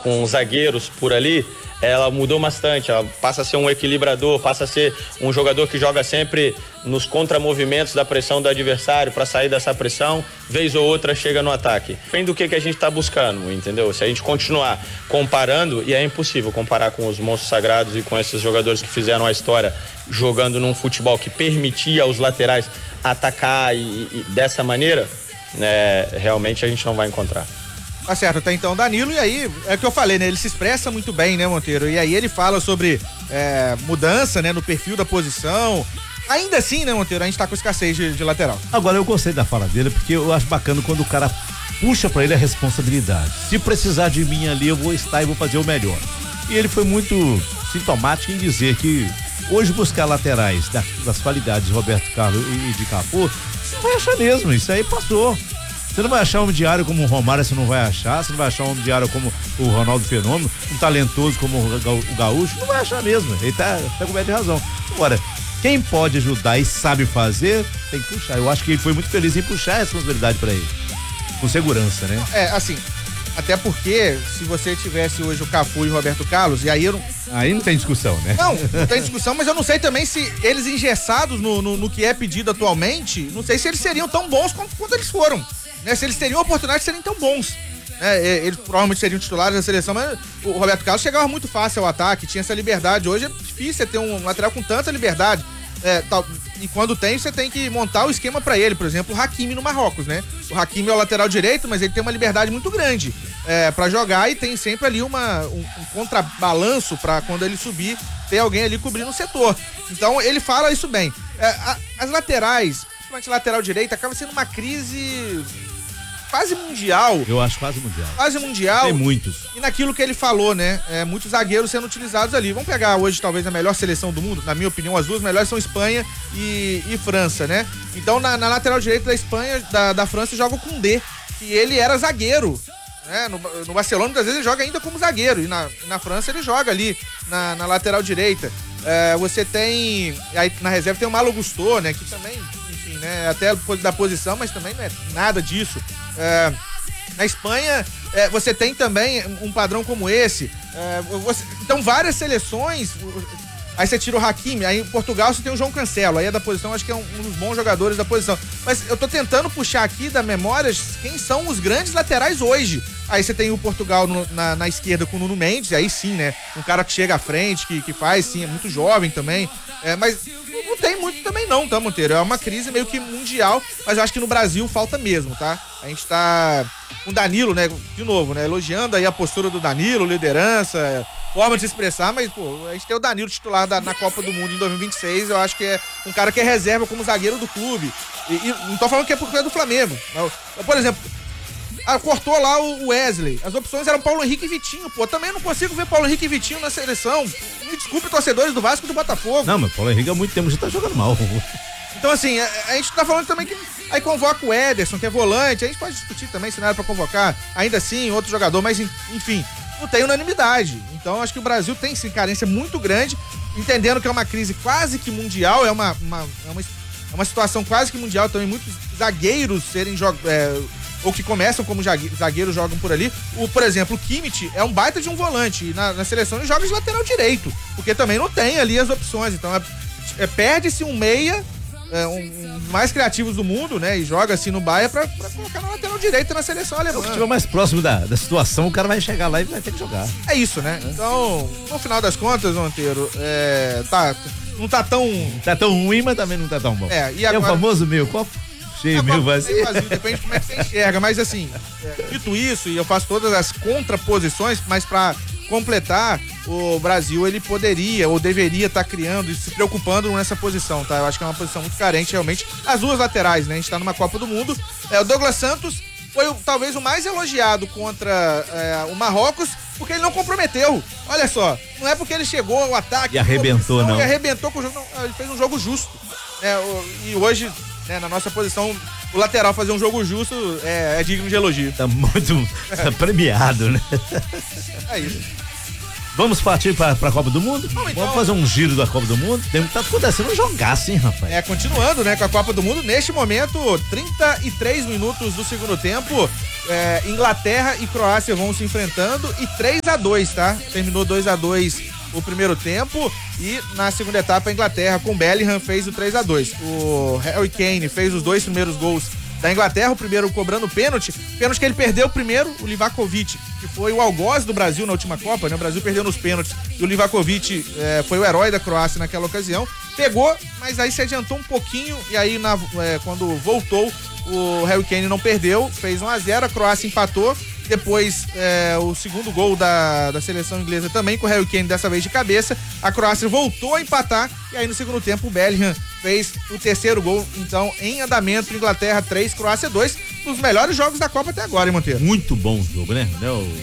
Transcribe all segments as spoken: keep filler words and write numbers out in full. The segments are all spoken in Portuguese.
com zagueiros por ali, ela mudou bastante, ela passa a ser um equilibrador, passa a ser um jogador que joga sempre nos contramovimentos da pressão do adversário para sair dessa pressão, vez ou outra chega no ataque. Depende do que, que a gente está buscando, entendeu? Se a gente continuar comparando, e é impossível comparar com os monstros sagrados e com esses jogadores que fizeram a história jogando num futebol que permitia aos laterais atacar e, e dessa maneira, né, realmente a gente não vai encontrar. Tá certo, até então Danilo, e aí, é o que eu falei, né, ele se expressa muito bem, né, Monteiro, e aí ele fala sobre é, mudança, né, no perfil da posição, ainda assim, né, Monteiro, a gente tá com escassez de, de lateral. Agora, eu gostei da fala dele, porque eu acho bacana quando o cara puxa pra ele a responsabilidade. Se precisar de mim ali, eu vou estar e vou fazer o melhor. E ele foi muito sintomático em dizer que hoje buscar laterais das, das qualidades de Roberto Carlos e de Cafu, você não vai achar mesmo, isso aí passou. Você não vai achar um diário como o Romário, você não vai achar. Você não vai achar um diário como o Ronaldo Fenômeno, um talentoso como o Gaúcho, não vai achar mesmo. Ele tá, tá coberto de razão. Agora, quem pode ajudar e sabe fazer, tem que puxar. Eu acho que ele foi muito feliz em puxar a responsabilidade pra ele. Com segurança, né? É, assim, até porque se você tivesse hoje o Cafu e o Roberto Carlos, e aí eu não... Aí não tem discussão, né? Não, não tem discussão, mas eu não sei também se eles engessados no, no, no que é pedido atualmente, não sei se eles seriam tão bons quanto, quanto eles foram. Né, se eles teriam a oportunidade de serem tão bons. Né, eles provavelmente seriam titulares da seleção, mas o Roberto Carlos chegava muito fácil ao ataque, tinha essa liberdade. Hoje é difícil ter um lateral com tanta liberdade. É, tal, e quando tem, você tem que montar o esquema pra ele. Por exemplo, o Hakimi no Marrocos, né? O Hakimi é o lateral direito, mas ele tem uma liberdade muito grande é, pra jogar e tem sempre ali uma, um, um contrabalanço pra quando ele subir, ter alguém ali cobrindo o setor. Então ele fala isso bem. É, a, as laterais, principalmente lateral direita, acaba sendo uma crise quase mundial. Eu acho quase mundial. Quase mundial. Tem muitos. E naquilo que ele falou, né? É, muitos zagueiros sendo utilizados ali. Vamos pegar hoje talvez a melhor seleção do mundo. Na minha opinião, as duas melhores são Espanha e, e França, né? Então na, na lateral direita da Espanha, da, da França, joga o Koundé, que ele era zagueiro. Né? No, no Barcelona, muitas vezes, ele joga ainda como zagueiro. E na, na França, ele joga ali na, na lateral direita. É, você tem... Aí na reserva tem o Malo Gusto, né? Que também... Né, até da posição, mas também não é nada disso. É, na Espanha, é, você tem também um padrão como esse. É, você, então, várias seleções. Aí você tira o Hakimi, aí em Portugal você tem o João Cancelo, aí é da posição, acho que é um, um dos bons jogadores da posição. Mas eu tô tentando puxar aqui da memória quem são os grandes laterais hoje. Aí você tem o Portugal no, na, na esquerda com o Nuno Mendes, aí sim, né? Um cara que chega à frente, que, que faz, sim, é muito jovem também. É, mas não tem muito também não, tá, Monteiro? É uma crise meio que mundial, mas eu acho que no Brasil falta mesmo, tá? A gente tá com o Danilo, né? De novo, né? Elogiando aí a postura do Danilo, liderança, forma de se expressar, mas, pô, a gente tem o Danilo titular da, na Copa do Mundo em dois mil e vinte e seis, eu acho que é um cara que é reserva como zagueiro do clube. E, e não tô falando que é porque é do Flamengo. Eu, eu, por exemplo, ah, cortou lá o Wesley. As opções eram Paulo Henrique e Vitinho, pô. Também não consigo ver Paulo Henrique e Vitinho na seleção. Me desculpe, torcedores do Vasco e do Botafogo. Não, mas Paulo Henrique há muito tempo já tá jogando mal. Então, assim, a, a gente tá falando também que aí convoca o Ederson, que é volante. A gente pode discutir também se não era pra convocar, ainda assim, outro jogador, mas enfim, não tem unanimidade. Então, acho que o Brasil tem, sim, carência muito grande, entendendo que é uma crise quase que mundial, é uma, uma, é uma, é uma situação quase que mundial também, muitos zagueiros serem jogados. É, ou que começam como zagueiros jogam por ali. O, por exemplo, o Kimmich é um baita de um volante. E na, na seleção ele joga de lateral direito. Porque também não tem ali as opções. Então é, é, perde-se um meia, é, um, um mais criativos do mundo, né? E joga assim no Bahia pra, pra colocar na lateral direita na seleção alemã. Se estiver mais próximo da, da situação, o cara vai chegar lá e vai ter que jogar. É isso, né? Então, no final das contas, Monteiro, é, tá, não tá tão... Tá tão ruim, mas também não tá tão bom. É, e agora... é o famoso meu copo cheio, meio vazio. vazio. Depende de como é que você enxerga. Mas assim, é, dito isso, e eu faço todas as contraposições, mas pra completar, o Brasil, ele poderia ou deveria estar tá criando e se preocupando nessa posição, tá? Eu acho que é uma posição muito carente, realmente. As duas laterais, né? A gente tá numa Copa do Mundo. É, o Douglas Santos foi o, talvez o mais elogiado contra é, o Marrocos, porque ele não comprometeu. Olha só, não é porque ele chegou ao ataque... E arrebentou, não. E arrebentou com o jogo. Não, ele fez um jogo justo. É, o, e hoje... É, na nossa posição, o lateral fazer um jogo justo é, é digno de elogio. Tá muito tá premiado, né? É isso. Vamos partir pra, pra Copa do Mundo? Bom, então... Vamos fazer um giro da Copa do Mundo? Tem, tá acontecendo um jogaço, hein, rapaz? É, continuando, né, com a Copa do Mundo. Neste momento, trinta e três minutos do segundo tempo. É, Inglaterra e Croácia vão se enfrentando e três a dois, tá? Terminou dois a dois o primeiro tempo e na segunda etapa a Inglaterra com Bellingham fez o três a dois. O Harry Kane fez os dois primeiros gols da Inglaterra, o primeiro cobrando pênalti, pênalti que ele perdeu primeiro, o Livakovic, que foi o algoz do Brasil na última Copa, né? O Brasil perdeu nos pênaltis e o Livakovic é, foi o herói da Croácia naquela ocasião, pegou, mas aí se adiantou um pouquinho e aí na, é, quando voltou o Harry Kane não perdeu, fez um a zero, a Croácia empatou, depois é, o segundo gol da, da seleção inglesa também com o Harry Kane dessa vez de cabeça, a Croácia voltou a empatar e aí no segundo tempo o Bellingham fez o terceiro gol, então em andamento, Inglaterra três, Croácia dois, um dos melhores jogos da Copa até agora, hein, Monteiro? Muito bom o jogo, né?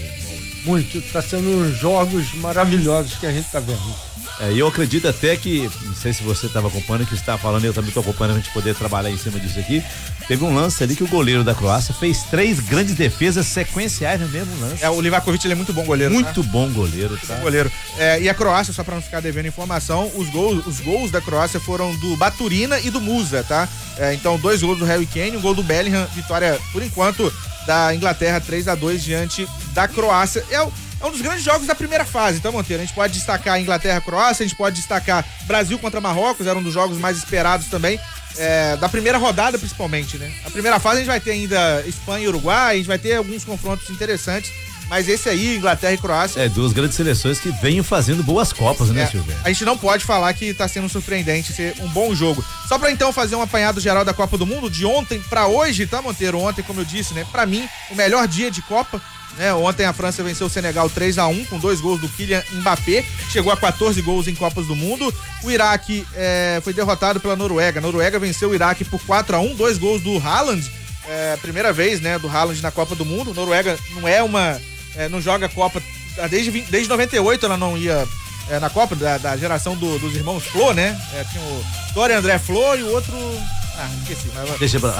Muito, tá sendo uns jogos maravilhosos que a gente tá vendo. É, e eu acredito até que, não sei se você estava acompanhando, que você estava falando, eu também estou acompanhando, a gente poder trabalhar em cima disso aqui. Teve um lance ali que o goleiro da Croácia fez três grandes defesas sequenciais no mesmo lance. É, o Livakovic, ele é muito bom goleiro. Muito tá? bom goleiro, muito tá? Bom goleiro. É, e a Croácia, só para não ficar devendo informação, os gols, os gols da Croácia foram do Baturina e do Musa, tá? É, então, dois gols do Harry Kane, um gol do Bellingham, vitória, por enquanto, da Inglaterra três a dois diante da Croácia. É o É um dos grandes jogos da primeira fase, tá, Monteiro? A gente pode destacar a Inglaterra e Croácia, a gente pode destacar Brasil contra Marrocos, era um dos jogos mais esperados também, é, da primeira rodada principalmente, né? A primeira fase a gente vai ter ainda Espanha e Uruguai, a gente vai ter alguns confrontos interessantes, mas esse aí, Inglaterra e Croácia... É, duas grandes seleções que vêm fazendo boas Copas, né, é, Silvio? A gente não pode falar que tá sendo surpreendente ser um bom jogo. Só pra então fazer um apanhado geral da Copa do Mundo, de ontem pra hoje, tá, Monteiro? Ontem, como eu disse, né? Pra mim, o melhor dia de Copa... É, ontem a França venceu o Senegal três a um com dois gols do Kylian Mbappé, chegou a quatorze gols em Copas do Mundo. O Iraque é, foi derrotado pela Noruega. A Noruega venceu o Iraque por quatro a um, dois gols do Haaland, é, primeira vez, né, do Haaland na Copa do Mundo. A Noruega não é uma, é, não joga Copa desde, desde noventa e oito, ela não ia é, na Copa da, da geração do, dos irmãos Flo, né? É, tinha o Tore André Flo e o outro... Ah, esqueci, mas... Deixa pra lá.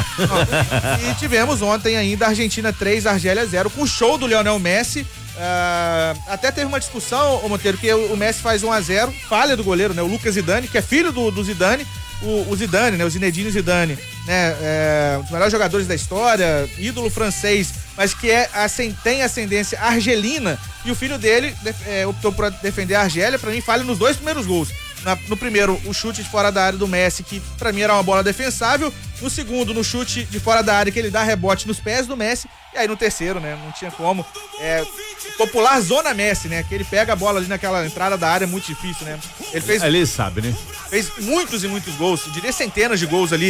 E tivemos ontem ainda Argentina três, Argélia zero, com o show do Lionel Messi. Uh, até teve uma discussão, ô Monteiro, que o Messi faz um a zero, falha do goleiro, né? O Lucas Zidane, que é filho do, do Zidane, o, o Zidane, né? O Zinedine Zidane, né? É, um dos melhores jogadores da história, ídolo francês, mas que é, tem ascendência argelina, e o filho dele é, optou por defender a Argélia, pra mim falha nos dois primeiros gols. Na, no primeiro, o chute de fora da área do Messi, que pra mim era uma bola defensável. No segundo, no chute de fora da área, que ele dá rebote nos pés do Messi. E aí no terceiro, né, não tinha como. É, popular zona Messi, né, que ele pega a bola ali naquela entrada da área, é muito difícil, né. Ele fez... Ele sabe, né. Fez muitos e muitos gols, eu diria centenas de gols ali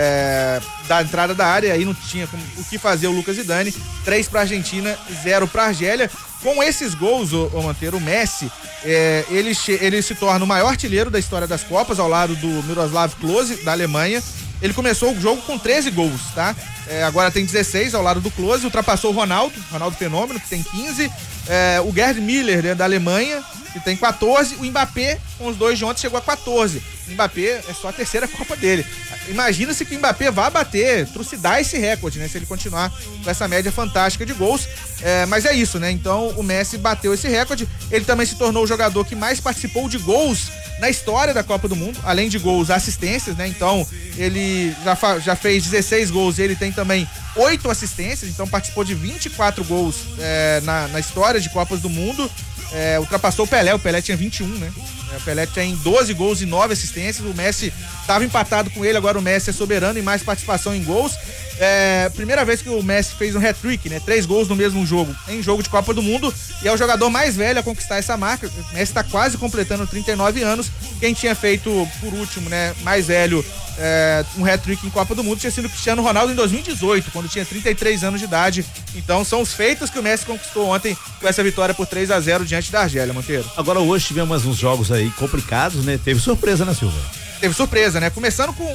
é, da entrada da área. E aí não tinha como, o que fazer o Lucas Zidane. Três pra Argentina, zero pra Argélia. Com esses gols, o, o Monteiro, o Messi, é, ele, ele se torna o maior artilheiro da história das Copas, ao lado do Miroslav Klose, da Alemanha. Ele começou o jogo com treze gols, tá? É, agora tem dezesseis ao lado do Klose, ultrapassou o Ronaldo, Ronaldo Fenômeno, que tem quinze. É, o Gerd Müller, né, da Alemanha, que tem quatorze. O Mbappé, com os dois de ontem, chegou a quatorze. O Mbappé é só a terceira Copa dele. Imagina-se que o Mbappé vai bater, trucidar esse recorde, né? Se ele continuar com essa média fantástica de gols. É, mas é isso, né? Então o Messi bateu esse recorde. Ele também se tornou o jogador que mais participou de gols na história da Copa do Mundo. Além de gols, assistências, né? Então ele já, já fez dezesseis gols e ele tem também oito assistências. Então participou de vinte e quatro gols é, na, na história de Copas do Mundo. É, ultrapassou o Pelé, o Pelé tinha vinte e um, né? O Pelé tem doze gols e nove assistências, o Messi estava empatado com ele, agora o Messi é soberano em mais participação em gols. É, primeira vez que o Messi fez um hat-trick, né? Três gols no mesmo jogo, em jogo de Copa do Mundo, e é o jogador mais velho a conquistar essa marca. O Messi está quase completando trinta e nove anos. Quem tinha feito, por último, né, mais velho, é, um hat-trick em Copa do Mundo tinha sido o Cristiano Ronaldo em dois mil e dezoito, quando tinha trinta e três anos de idade. Então são os feitos que o Messi conquistou ontem com essa vitória por três a zero diante da Argélia, Monteiro. Agora hoje tivemos uns jogos aí complicados, né? Teve surpresa, né, Silva? Teve surpresa, né? Começando com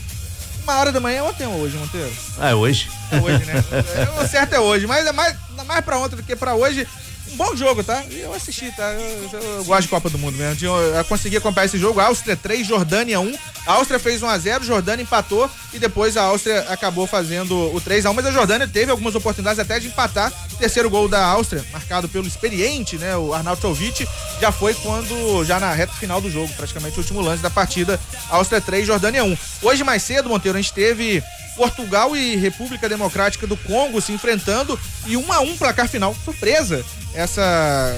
uma hora da manhã, ontem ou hoje, Monteiro? Ah, é hoje? É hoje, né? O certo é hoje, mas é mais, mais pra ontem do que pra hoje. Um bom jogo, tá? Eu assisti, tá? Eu, eu, eu gosto de Copa do Mundo mesmo. Eu, eu consegui acompanhar esse jogo. Áustria três, Jordânia um. A Áustria fez um a zero, Jordânia empatou e depois a Áustria acabou fazendo o três a um, mas a Jordânia teve algumas oportunidades até de empatar. O terceiro gol da Áustria, marcado pelo experiente, né? O Arnautovic, já foi quando, já na reta final do jogo, praticamente o último lance da partida. Áustria três, Jordânia um. Hoje mais cedo, Monteiro, a gente teve Portugal e República Democrática do Congo se enfrentando e um a um placar final. Surpresa essa